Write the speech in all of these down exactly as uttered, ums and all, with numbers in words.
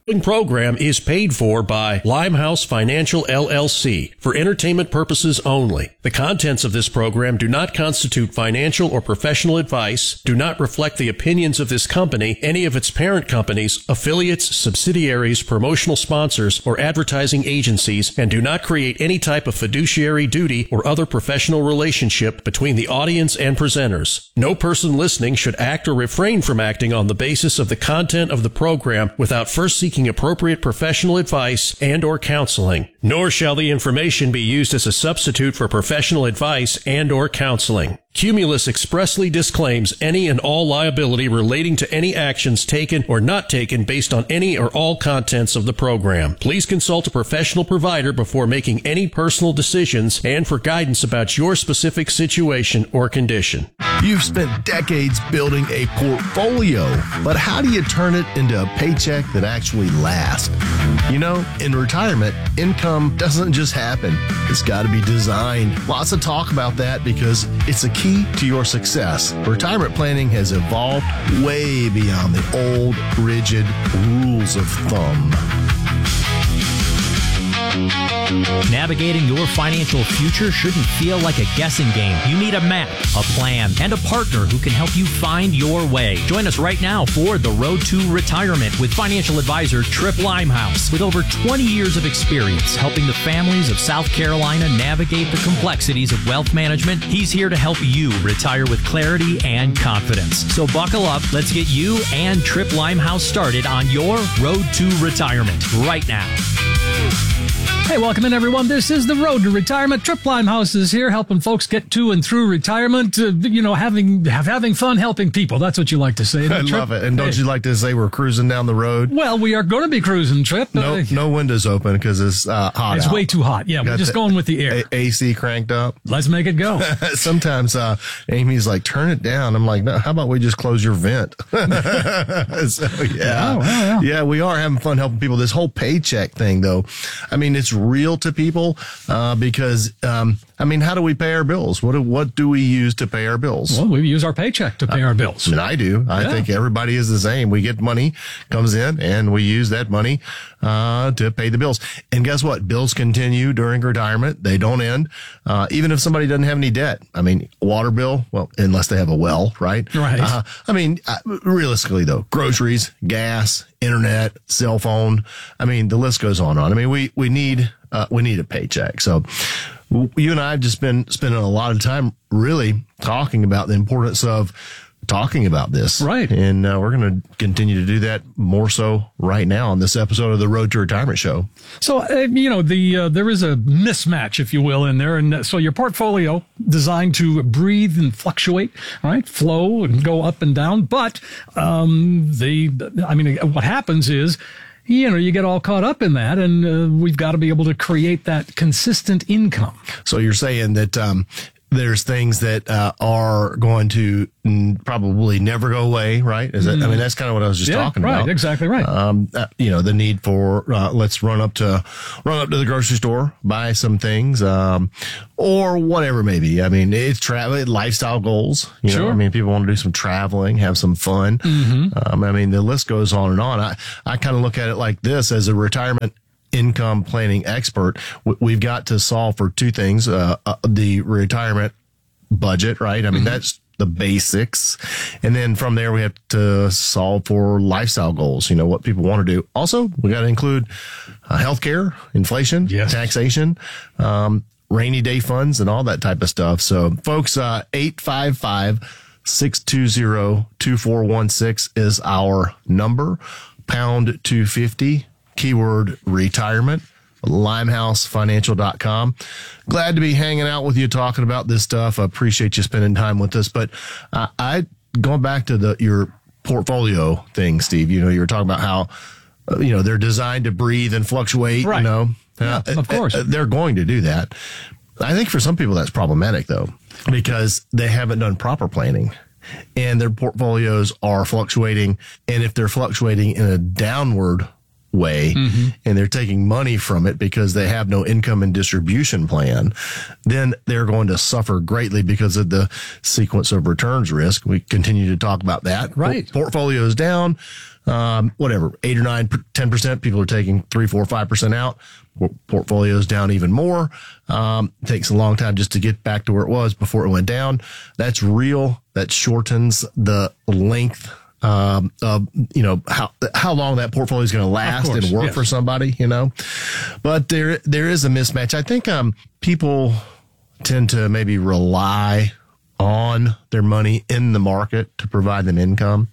Program is paid for by Limehouse Financial L L C for entertainment purposes only. The contents of this program do not constitute financial or professional advice, do not reflect the opinions of this company, any of its parent companies, affiliates, subsidiaries, promotional sponsors, or advertising agencies, and do not create any type of fiduciary duty or other professional relationship between the audience and presenters. No person listening should act or refrain from acting on the basis of the content of the program without first seeking appropriate professional advice and or counseling, nor shall the information be used as a substitute for professional advice and or counseling. Cumulus expressly disclaims any and all liability relating to any actions taken or not taken based on any or all contents of the program. Please consult a professional provider before making any personal decisions and for guidance about your specific situation or condition. You've spent decades building a portfolio, but how do you turn it into a paycheck that actually lasts? You know, in retirement, income doesn't just happen. It's got to be designed. Lots of talk about that because it's a key to your success. Retirement planning has evolved way beyond the old, rigid rules of thumb. Navigating your financial future shouldn't feel like a guessing game. You need a map, a plan, and a partner who can help you find your way. Join us right now for The Road to Retirement with financial advisor Trip Limehouse. With over twenty years of experience helping the families of South Carolina navigate the complexities of wealth management, he's here to help you retire with clarity and confidence. So buckle up. Let's get you and Trip Limehouse started on your road to retirement right now. Hey, welcome in, everyone. This is The Road to Retirement. Trip Limehouse is here helping folks get to and through retirement, uh, you know, having have, having fun helping people. That's what you like to say. I Trip? love it. And don't hey. you like to say we're cruising down the road? Well, we are going to be cruising, Trip. No, uh, no windows open because it's uh, hot It's out. way too hot. Yeah, we're Got just the going with the air. A- AC cranked up. Let's make it go. Sometimes uh, Amy's like, turn it down. I'm like, no, how about we just close your vent? so, yeah. Oh, well, yeah. Yeah, we are having fun helping people. This whole paycheck thing, though, I mean, it's real to people uh, because, um, I mean, how do we pay our bills? What do, what do we use to pay our bills? Well, we use our paycheck to pay our bills. I mean, I do. I Yeah. think everybody is the same. We get money, comes in, and we use that money uh, to pay the bills. And guess what? Bills continue during retirement. They don't end. Uh, even if somebody doesn't have any debt. I mean, water bill, well, unless they have a well, right? Right. Uh, I mean, uh, realistically, though, groceries, gas, internet, cell phone. I mean, the list goes on and on. I mean, we, we need, uh, we need a paycheck. So you and I have just been spending a lot of time really talking about the importance of talking about this. Right. And uh, we're going to continue to do that more so right now on this episode of the Road to Retirement Show. So, uh, you know, the uh, there is a mismatch, if you will, in there. And uh, so your portfolio designed to breathe and fluctuate, right? Flow and go up and down. But um, the, I mean, what happens is, you know, you get all caught up in that, and uh, we've got to be able to create that consistent income. So you're saying that um, there's things that uh, are going to mm, probably never go away, right? Is that, I mean, that's kind of what I was just Yeah, talking right, about. exactly right. Um, uh, you know, the need for uh, let's run up to run up to the grocery store, buy some things, um, or whatever it may be. I mean, it's travel, lifestyle goals. You know, Sure. I mean, people want to do some traveling, have some fun. Mm-hmm. Um, I mean, the list goes on and on. I I kind of look at it like this as a retirement income planning expert. We've got to solve for two things, uh, uh, the retirement budget, right? I mean, mm-hmm. that's the basics. And then from there, we have to solve for lifestyle goals, you know, what people want to do. Also, we got to include uh, healthcare, inflation, Yes. taxation, um, rainy day funds and all that type of stuff. So folks, uh, eight five five, six two zero, two four one six is our number. Pound two fifty. Keyword retirement, limehouse financial dot com. Glad to be hanging out with you talking about this stuff. I appreciate you spending time with us. But uh, I going back to the your portfolio thing, Steve, you know, you were talking about how, uh, you know, they're designed to breathe and fluctuate, Right. you know. Yeah, uh, of course. uh, they're going to do that. I think for some people that's problematic, though, because they haven't done proper planning. And their portfolios are fluctuating. And if they're fluctuating in a downward way mm-hmm. and they're taking money from it because they have no income and distribution plan, then they're going to suffer greatly because of the sequence of returns risk. We continue to talk about that. Right. Por- portfolios down, um, whatever, eight or nine, ten percent. People are taking three, four, five percent out. Portfolio's down even more. Um, it takes a long time just to get back to where it was before it went down. That's real. That shortens the length um, of, you know, how, how long that portfolio is going to last course, and work yes. for somebody, you know, but there, there is a mismatch. I think, um, people tend to maybe rely on their money in the market to provide them income.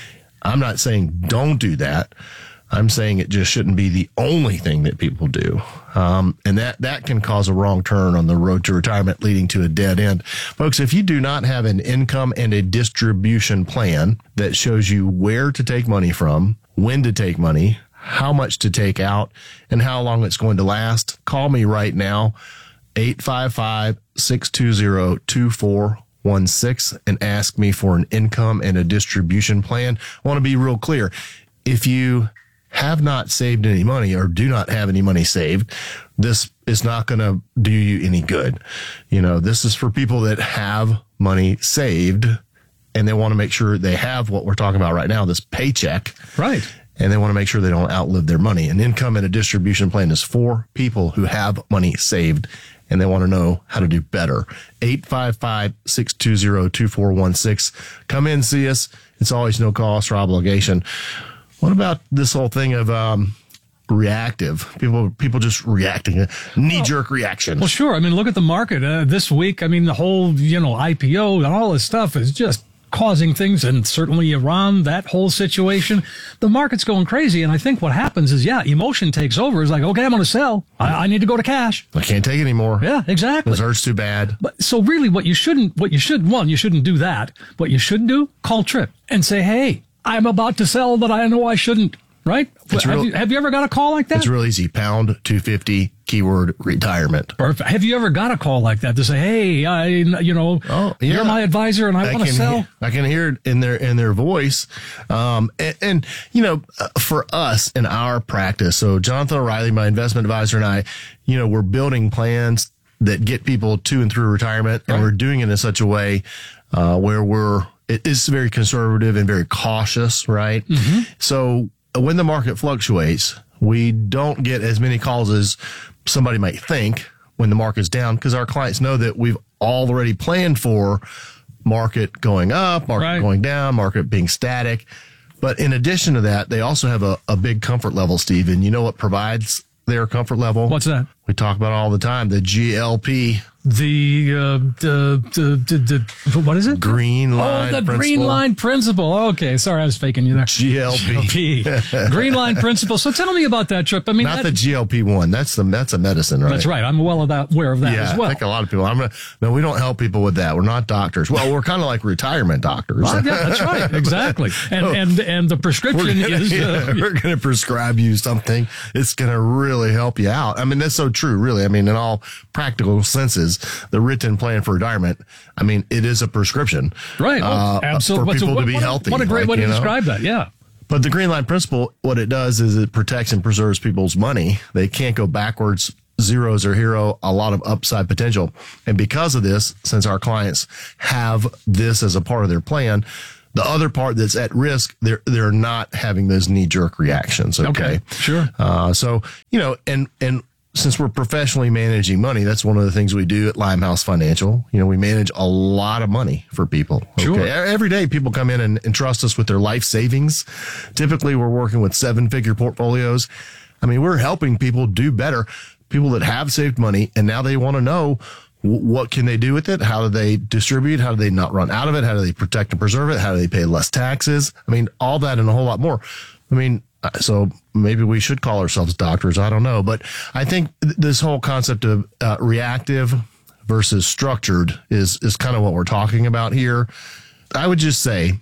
I'm not saying don't do that. I'm saying it just shouldn't be the only thing that people do. Um, and that, that can cause a wrong turn on the road to retirement, leading to a dead end. Folks, if you do not have an income and a distribution plan that shows you where to take money from, when to take money, how much to take out, and how long it's going to last, call me right now, eight five five, six two zero, two four one six, and ask me for an income and a distribution plan. I want to be real clear. If you have not saved any money or do not have any money saved, this is not going to do you any good. You know, this is for people that have money saved and they want to make sure they have what we're talking about right now, this paycheck. Right. And they want to make sure they don't outlive their money. An income and a distribution plan is for people who have money saved and they want to know how to do better. eight five five, six two zero, two four one six. Come in, see us. It's always no cost or obligation. What about this whole thing of um, reactive? People people just reacting, knee-jerk reaction. Well, sure. I mean, look at the market uh, this week. I mean, the whole, you know, I P O and all this stuff is just causing things, and certainly Iran, that whole situation. The market's going crazy, and I think what happens is, yeah, emotion takes over. It's like, okay, I'm going to sell. I, I need to go to cash. I can't take it anymore. Yeah, exactly. This hurts too bad. But so really, what you shouldn't, what you should, one, you shouldn't do that. What you should do, call Tripp and say, hey, I'm about to sell, but I know I shouldn't, right? Have, real, you, have you ever got a call like that? It's real easy. Pound two fifty, keyword retirement. Perfect. Have you ever got a call like that to say, hey, I, you know, oh, yeah. you're my advisor and I, I want to sell? Hear, I can hear it in their, in their voice. Um, and, and, you know, for us in our practice, so Jonathan O'Reilly, my investment advisor, and I, you know, we're building plans that get people to and through retirement, and right. we're doing it in such a way uh, where we're, it is very conservative and very cautious, right? Mm-hmm. So when the market fluctuates, we don't get as many calls as somebody might think when the market's down, because our clients know that we've already planned for market going up, market right. going down, market being static. But in addition to that, they also have a, a big comfort level, Steve. And you know what provides their comfort level? What's that? We talk about it all the time, the G L P. The, uh, the, the, the, the, what is it? Green line Oh, the principle. green line principle. Okay. Sorry, I was faking you there. G L P. G L P. Green line principle. So tell me about that, Tripp. I mean, not that, the G L P one. That's the, that's a medicine, right? That's right. I'm well of that, aware of that yeah, as well. I think a lot of people, I'm gonna, no, we don't help people with that. We're not doctors. Well, we're kind of like retirement doctors. Well, yeah, that's right. Exactly. And, and, and the prescription we're gonna, is, yeah, uh, we're going to prescribe you something. It's going to really help you out. I mean, that's so true, really. I mean, in all practical senses, the written plan for retirement, I mean, it is a prescription. Right. Uh, absolutely. For people what, to be what healthy. A, what a great like, way to you know? describe that. Yeah. But the green line principle, what it does is it protects and preserves people's money. They can't go backwards. Zeros are hero, a lot of upside potential. And because of this, since our clients have this as a part of their plan, the other part that's at risk, they're, they're not having those knee jerk reactions. Okay. okay sure. Uh, so, you know, and, and, since we're professionally managing money, that's one of the things we do at Limehouse Financial. You know, we manage a lot of money for people. Okay? Sure. Every day people come in and, and trust us with their life savings. Typically we're working with seven figure portfolios. I mean, we're helping people do better. People that have saved money and now they want to know w- what can they do with it? How do they distribute? How do they not run out of it? How do they protect and preserve it? How do they pay less taxes? I mean, all that and a whole lot more. I mean, so maybe we should call ourselves doctors. I don't know. But I think th- this whole concept of uh, reactive versus structured is, is kind of what we're talking about here. I would just say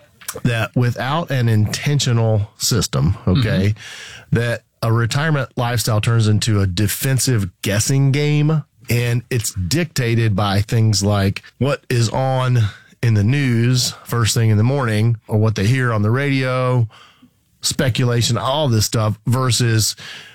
that without an intentional system, okay, mm-hmm. that a retirement lifestyle turns into a defensive guessing game. And it's dictated by things like what is on in the news first thing in the morning or what they hear on the radio, speculation, all this stuff versus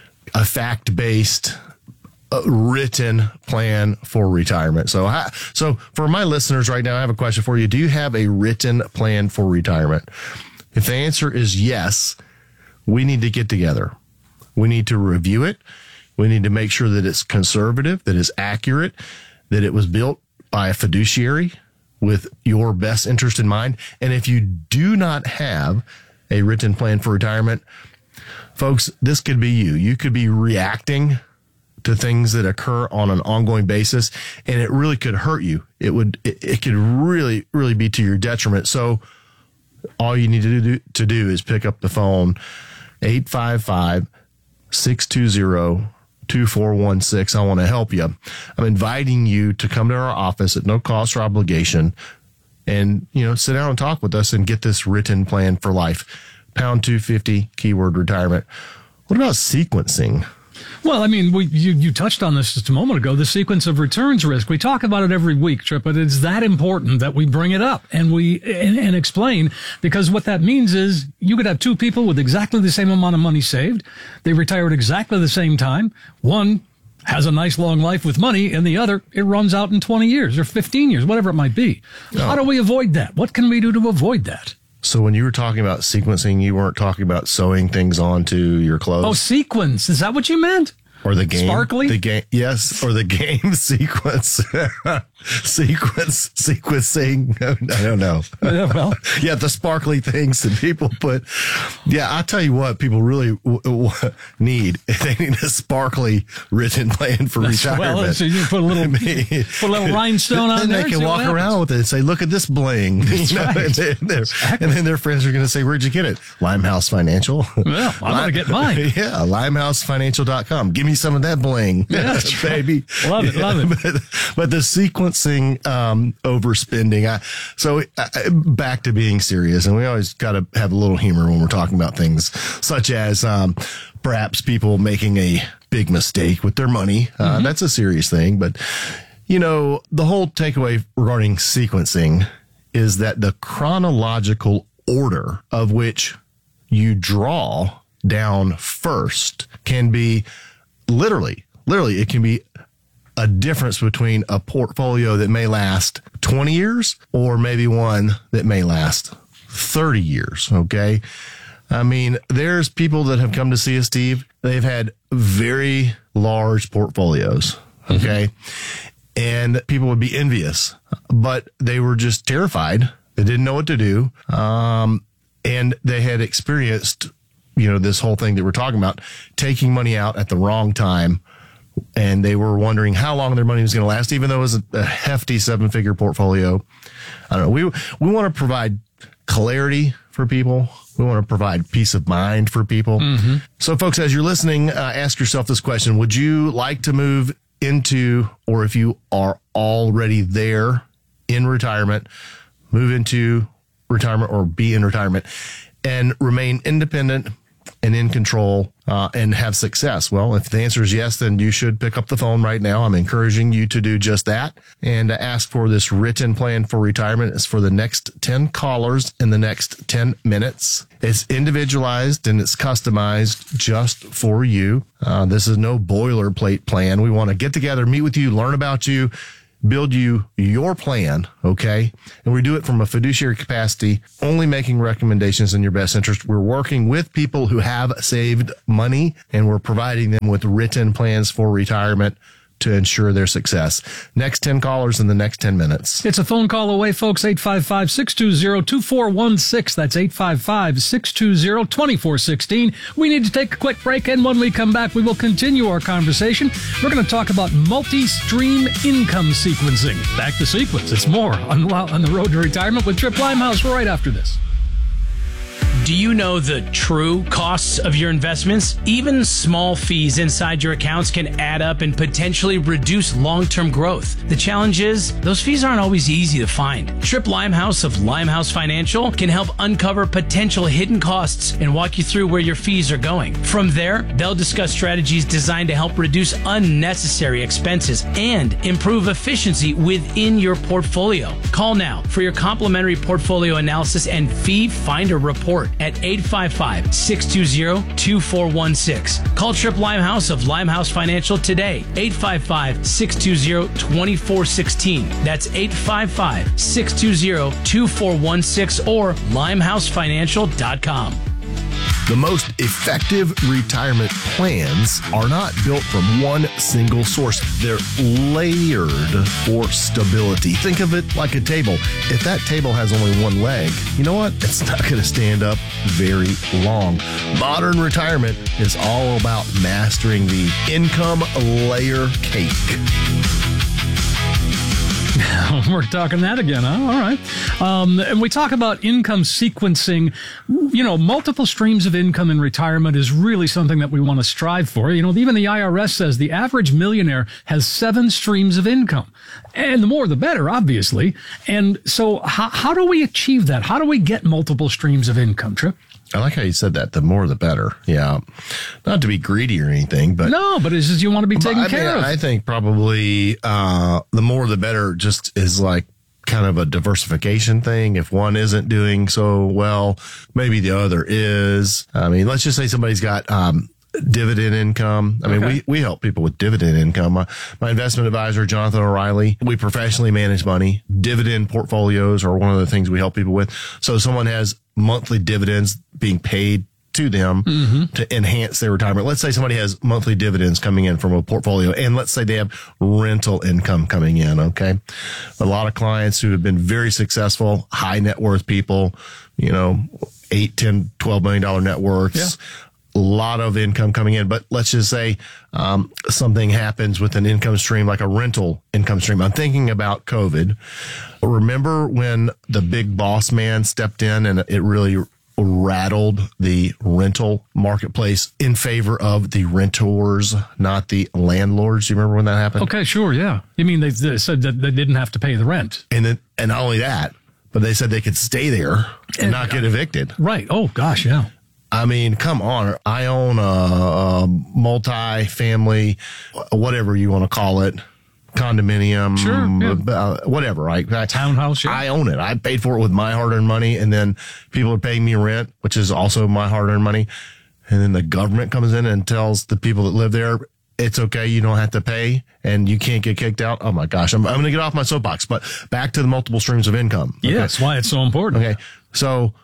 a fact-based uh, written plan for retirement. So, I, so for my listeners right now, I have a question for you. Do you have a written plan for retirement? If the answer is yes, we need to get together. We need to review it. We need to make sure that it's conservative, that it's accurate, that it was built by a fiduciary with your best interest in mind. And if you do not have a written plan for retirement, folks, this could be you. You could be reacting to things that occur on an ongoing basis, and it really could hurt you. It would, it, it could really, really be to your detriment. So all you need to do, to do is pick up the phone, eight five five, six two zero, two four one six. I want to help you. I'm inviting you to come to our office at no cost or obligation and, you know, sit down and talk with us and get this written plan for life. Pound two fifty, keyword retirement. What about sequencing? Well, I mean, we, you, you touched on this just a moment ago, the sequence of returns risk. We talk about it every week, Trip, but it's that important that we bring it up and we and, and explain, because what that means is you could have two people with exactly the same amount of money saved. They retire at exactly the same time. One has a nice long life with money, and the other, it runs out in twenty years or fifteen years, whatever it might be. Oh. How do we avoid that? What can we do to avoid that? So when you were talking about sequencing, you weren't talking about sewing things onto your clothes? Oh, sequence. Is that what you meant? Or the game. Sparkly? The game, yes, or the game sequence. sequence, sequencing. I don't know. Yeah, well. yeah, the sparkly things that people put. Yeah, I'll tell you what people really w- w- need. They need a sparkly written plan for That's, retirement. Well, so you put a little, put a little rhinestone on and there. They can walk around with it and say, look at this bling. You know, right. and, then exactly. and then their friends are going to say, where'd you get it? Limehouse Financial. Well, I'm going to get mine. Yeah, limehouse financial dot com. Give me some of that bling, yeah, baby. Love it, love it. but, but the sequencing, um, overspending. I, so uh, back to being serious, and we always got to have a little humor when we're talking about things such as um, perhaps people making a big mistake with their money. Uh, mm-hmm. That's a serious thing, but you know, the whole takeaway regarding sequencing is that the chronological order of which you draw down first can be literally, literally, it can be a difference between a portfolio that may last twenty years or maybe one that may last thirty years. Okay. I mean, there's people that have come to see us, Steve. They've had very large portfolios. Okay. Mm-hmm. And people would be envious, but they were just terrified. They didn't know what to do. Um, and they had experienced, you know, this whole thing that we're talking about, taking money out at the wrong time. And they were wondering how long their money was going to last, even though it was a, a hefty seven figure portfolio. I don't know. We, we want to provide clarity for people. We want to provide peace of mind for people. Mm-hmm. So folks, as you're listening, uh, ask yourself this question. Would you like to move into, or if you are already there in retirement, move into retirement or be in retirement and remain independent and in control uh, and have success? Well, if the answer is yes, then you should pick up the phone right now. I'm encouraging you to do just that and to ask for this written plan for retirement. It's for the next ten callers in the next ten minutes. It's individualized and it's customized just for you. Uh, this is no boilerplate plan. We want to get together, meet with you, learn about you, build you your plan, okay? And we do it from a fiduciary capacity, only making recommendations in your best interest. We're working with people who have saved money, and we're providing them with written plans for retirement to ensure their success. Next ten callers in the next ten minutes. It's a phone call away, folks. eight five five, six two zero, two four one six. That's eight five five, six two zero, two four one six. We need to take a quick break, and when we come back, we will continue our conversation. We're going to talk about multi-stream income sequencing. Back to sequence. It's more on, on the road to retirement with Trip Limehouse right after this. Do you know the true costs of your investments? Even small fees inside your accounts can add up and potentially reduce long-term growth. The challenge is, those fees aren't always easy to find. Trip Limehouse of Limehouse Financial can help uncover potential hidden costs and walk you through where your fees are going. From there, they'll discuss strategies designed to help reduce unnecessary expenses and improve efficiency within your portfolio. Call now for your complimentary portfolio analysis and fee finder report. at eight five five, six two zero, two four one six. Call Trip Limehouse of Limehouse Financial today, eight five five, six two zero, two four one six. That's eight five five, six two zero, two four one six or limehouse financial dot com. The most effective retirement plans are not built from one single source. They're layered for stability. Think of it like a table. If that table has only one leg, you know what? It's not going to stand up very long. Modern retirement is all about mastering the income layer cake. We're talking that again, huh? All right. Um, and we talk about income sequencing. You know, multiple streams of income in retirement is really something that we want to strive for. You know, even the I R S says the average millionaire has seven streams of income. And the more, the better, obviously. And so how, how do we achieve that? How do we get multiple streams of income, Trip? I like how you said that. The more, the better. Yeah. Not to be greedy or anything, but. No, but it's just you want to be taken I care mean, of. I think probably uh, the more, the better just is like kind of a diversification thing. If one isn't doing so well, maybe the other is. I mean, let's just say somebody's got um, dividend income. I mean, Okay. we, we help people with dividend income. My, my investment advisor, Jonathan O'Reilly, we professionally manage money. Dividend portfolios are one of the things we help people with. So someone has monthly dividends being paid to them mm-hmm. to enhance their retirement. Let's say somebody has monthly dividends coming in from a portfolio, and let's say they have rental income coming in. Okay. A lot of clients who have been very successful, high net worth people, you know, eight, ten, twelve million dollar net worths. Yeah. A lot of income coming in, but let's just say um, something happens with an income stream, like a rental income stream. I'm thinking about COVID. Remember when the big boss man stepped in and it really rattled the rental marketplace in favor of the renters, not the landlords? Do you remember when that happened? Okay, sure, yeah. You mean they, they said that they didn't have to pay the rent? And then, and not only that, but they said they could stay there and, and not get evicted. Right. Oh, gosh, yeah. I mean, come on. I own a, a multi-family, whatever you want to call it, condominium, Sure, yeah. uh, whatever, right? Townhouse, yeah. I own it. I paid for it with my hard-earned money, and then people are paying me rent, which is also my hard-earned money. And then the government comes in and tells the people that live there, it's okay, you don't have to pay, and you can't get kicked out. Oh, my gosh. I'm, I'm going to get off my soapbox, but back to the multiple streams of income. Yeah, Okay. that's why it's so important. Okay. So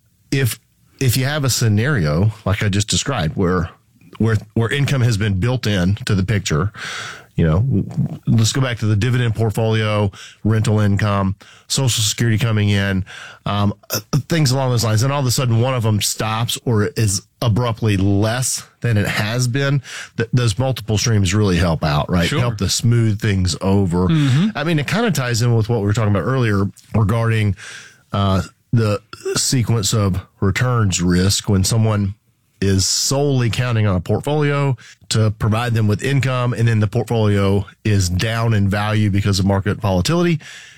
if if you have a scenario like I just described where where where income has been built in to the picture, you know, let's go back to the dividend portfolio, rental income, Social Security coming in, um, things along those lines. And all of a sudden one of them stops or is abruptly less than it has been. Th- those multiple streams really help out, right? Sure. Help to smooth things over. Mm-hmm. I mean, it kind of ties in with what we were talking about earlier regarding, uh, the sequence of returns risk when someone is solely counting on a portfolio to provide them with income, and then the portfolio is down in value because of market volatility,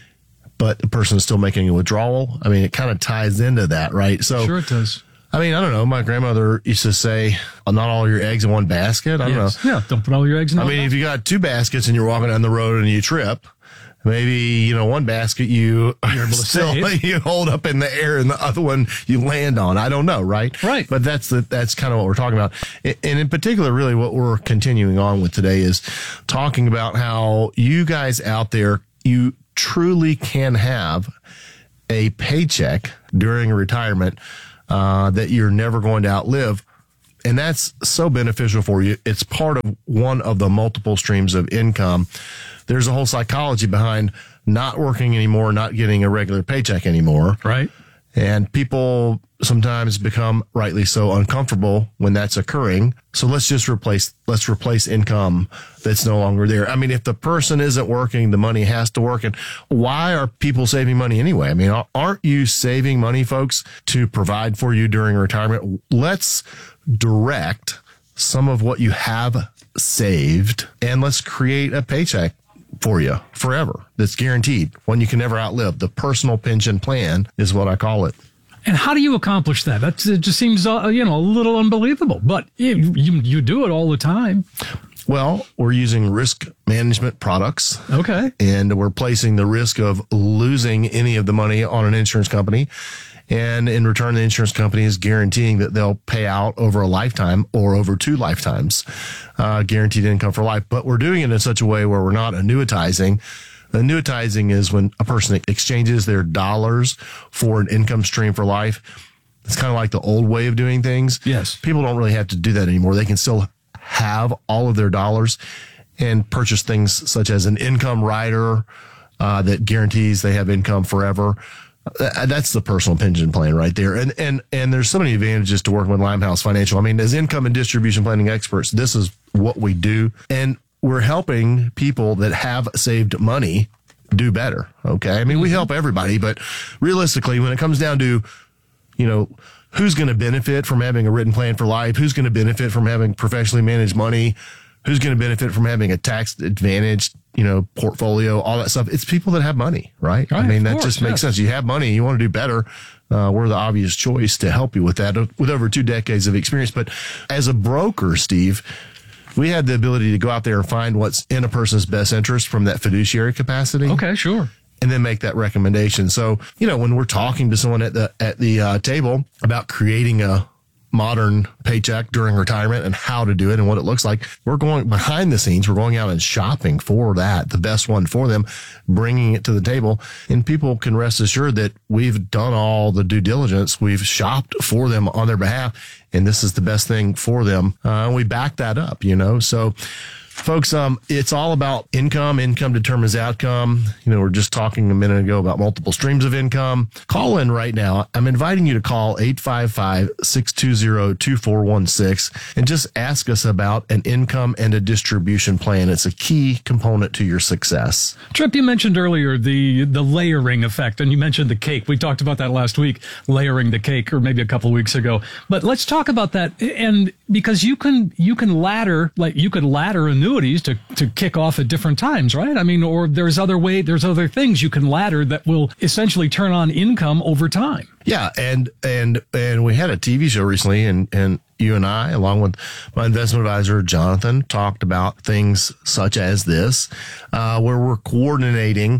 but the person is still making a withdrawal. I mean, it kind of ties into that, right? So, Sure it does. I mean, I don't know. My grandmother used to say, not all your eggs in one basket. I don't Yes. know. Yeah, don't put all your eggs in I one mean, basket. if you got two baskets and you're walking down the road and you trip, maybe, you know, one basket you You're able to still save. you hold up in the air and the other one you land on. I don't know, right? Right. But that's the, that's kind of what we're talking about. And in particular, really what we're continuing on with today is talking about how you guys out there, you truly can have a paycheck during retirement uh, that you're never going to outlive. And that's so beneficial for you. It's part of one of the multiple streams of income. There's a whole psychology behind not working anymore, not getting a regular paycheck anymore. Right. And people sometimes become rightly so uncomfortable when that's occurring. So let's just replace, let's replace income that's no longer there. I mean, if the person isn't working, the money has to work. And why are people saving money anyway? I mean, aren't you saving money, folks, to provide for you during retirement? Let's direct some of what you have saved and let's create a paycheck for you forever that's guaranteed, one you can never outlive. The personal pension plan is what I call it. And how do you accomplish that? That it just seems, uh, you know, a little unbelievable. But you, you you do it all the time. Well, we're using risk management products. Okay. And we're placing the risk of losing any of the money on an insurance company. And in return, the insurance company is guaranteeing that they'll pay out over a lifetime or over two lifetimes, uh, guaranteed income for life. But we're doing it in such a way where we're not annuitizing. Annuitizing is when a person exchanges their dollars for an income stream for life. It's kind of like the old way of doing things. Yes. People don't really have to do that anymore. They can still have all of their dollars and purchase things such as an income rider uh, that guarantees they have income forever. Uh, that's the personal pension plan right there. And, and, and there's so many advantages to working with Limehouse Financial. I mean, as income and distribution planning experts, this is what we do. And we're helping people that have saved money do better. Okay. I mean, we help everybody, but realistically, when it comes down to, you know, who's going to benefit from having a written plan for life? Who's going to benefit from having professionally managed money? Who's going to benefit from having a tax advantaged, you know, portfolio, all that stuff? It's people that have money, right? right I mean, that course, just makes yes. sense. You have money, you want to do better. Uh, we're the obvious choice to help you with that with over two decades of experience. But as a broker, Steve, we had the ability to go out there and find what's in a person's best interest from that fiduciary capacity. Okay, sure. And then make that recommendation. So, you know, when we're talking to someone at the at the uh, table about creating a modern paycheck during retirement and how to do it and what it looks like, we're going behind the scenes. We're going out and shopping for that, the best one for them, bringing it to the table. And people can rest assured that we've done all the due diligence. We've shopped for them on their behalf. And this is the best thing for them. Uh, and we back that up, you know, so folks, um, it's all about income. Income determines outcome. You know, we're just talking a minute ago about multiple streams of income. Call in right now. I'm inviting you to call eight five five, six two zero, two four one six and just ask us about an income and a distribution plan. It's a key component to your success. Trip, you mentioned earlier the the layering effect, and you mentioned the cake. We talked about that last week, layering the cake, or maybe a couple of weeks ago. But let's talk about that, and because you can you can ladder like you could ladder annuities to to kick off at different times, right? I mean, or there's other way, there's other things you can ladder that will essentially turn on income over time. Yeah, and and and we had a T V show recently, and and you and I, along with my investment advisor Jonathan, talked about things such as this, uh, where we're coordinating,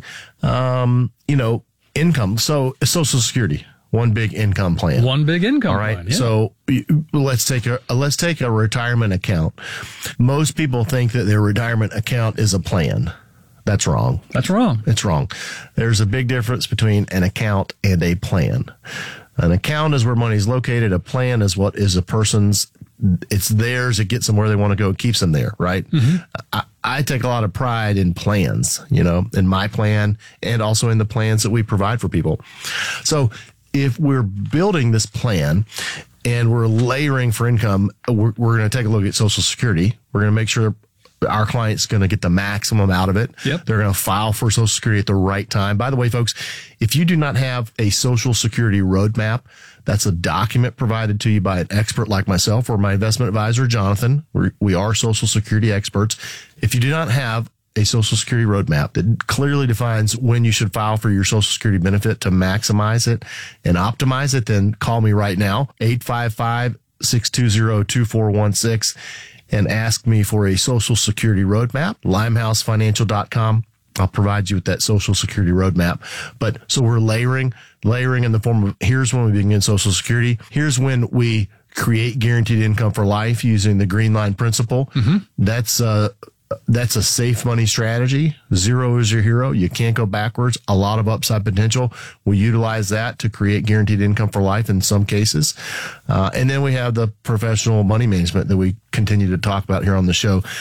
um, you know, income. So Social Security. One big income plan. One big income All right. plan. Yeah. So let's take a let's take a retirement account. Most people think that their retirement account is a plan. That's wrong. That's wrong. It's wrong. There's a big difference between an account and a plan. An account is where money's located. A plan is what is a person's. It's theirs. It gets them where they want to go. It keeps them there, right? Mm-hmm. I, I take a lot of pride in plans, you know, in my plan and also in the plans that we provide for people. So if we're building this plan and we're layering for income, we're, we're going to take a look at Social Security. We're going to make sure our client's going to get the maximum out of it. Yep. They're going to file for Social Security at the right time. By the way, folks, if you do not have a Social Security roadmap, that's a document provided to you by an expert like myself or my investment advisor, Jonathan. We're, we are Social Security experts. If you do not have a Social Security roadmap that clearly defines when you should file for your Social Security benefit to maximize it and optimize it, then call me right now, eight five five, six two zero, two four one six, and ask me for a Social Security roadmap, limehouse financial dot com. I'll provide you with that Social Security roadmap. But so we're layering, layering in the form of, here's when we begin Social Security. Here's when we create guaranteed income for life using the Green Line principle. Mm-hmm. That's, uh, That's a safe money strategy. Zero is your hero. You can't go backwards. A lot of upside potential. We utilize that to create guaranteed income for life in some cases. Uh, and then we have the professional money management that we continue to talk about here on the show.